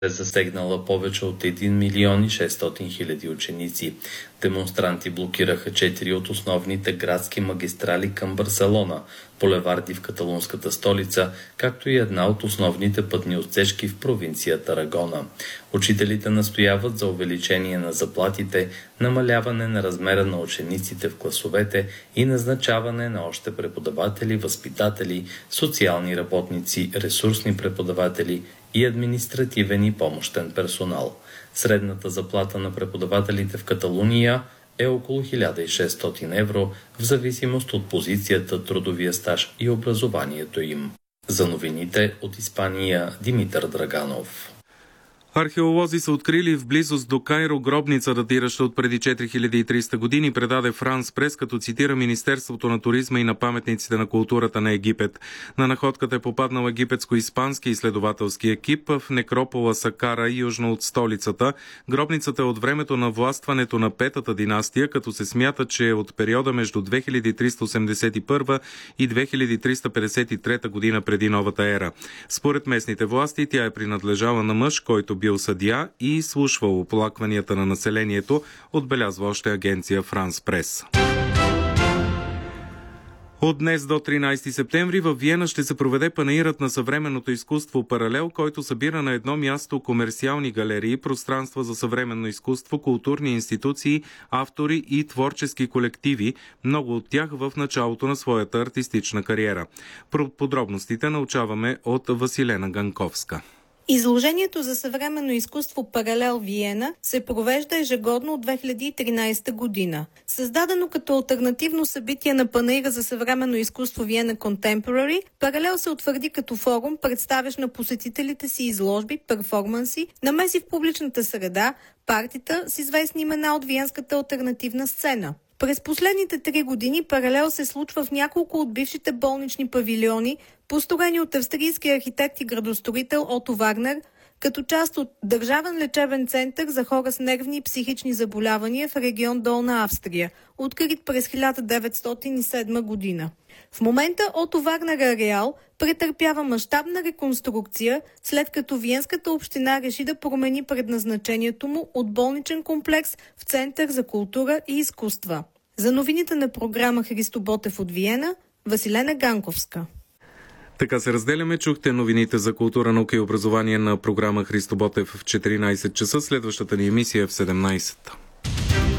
е засегнала повече от 1 милион и 600 хиляди ученици. Демонстранти блокираха 4 от основните градски магистрали към Барселона, булеварди в каталунската столица, както и една от основните пътни отсечки в провинция Тарагона. Учителите настояват за увеличение на заплатите, намаляване на размера на учениците в класовете и назначаване на още преподаватели, възпитатели, социални работници, ресурсни преподаватели и административен и помощен персонал. Средната заплата на преподавателите в Каталуния е около 1600 евро, в зависимост от позицията, трудовия стаж и образованието им. За новините от Испания, Димитър Драганов. Археолози са открили в близост до Кайро гробница, датираща от преди 4300 години, предаде Франс Прес, като цитира Министерството на туризма и на паметниците на културата на Египет. На находката е попаднал египетско-испански изследователски екип в некропола Сакара, южно от столицата. Гробницата е от времето на властването на Петата династия, като се смята, че е от периода между 2381 и 2353 година преди новата ера. Според местните власти тя е принадлежала на мъж, който бил съдия и изслушвал оплакванията на населението, отбелязва още агенция Франс Прес. От днес до 13 септември във Виена ще се проведе панаирът на съвременното изкуство Паралел, който събира на едно място комерциални галерии, пространства за съвременно изкуство, културни институции, автори и творчески колективи, много от тях в началото на своята артистична кариера. Подробностите научаваме от Василена Ганковска. Изложението за съвременно изкуство Паралел Виена се провежда ежегодно от 2013 година. Създадено като алтернативно събитие на панаира за съвременно изкуство Виена Contemporary, Паралел се утвърди като форум, представящ на посетителите си изложби, перформанси, намеси в публичната среда, партита с известни имена от виенската алтернативна сцена. През последните 3 години Паралел се случва в няколко от бившите болнични павилиони, построени от австрийския архитект и градостроител Ото Вагнер, като част от Държавен лечебен център за хора с нервни и психични заболявания в регион Долна Австрия, открит през 1907 година. В момента Ото Вагнер ареал претърпява мащабна реконструкция, след като Виенската община реши да промени предназначението му от болничен комплекс в Център за култура и изкуства. За новините на програма Христо Ботев от Виена, Василена Ганковска. Така се разделяме. Чухте новините за култура, наука и образование на програма Христо Ботев в 14 часа. Следващата ни емисия е в 17.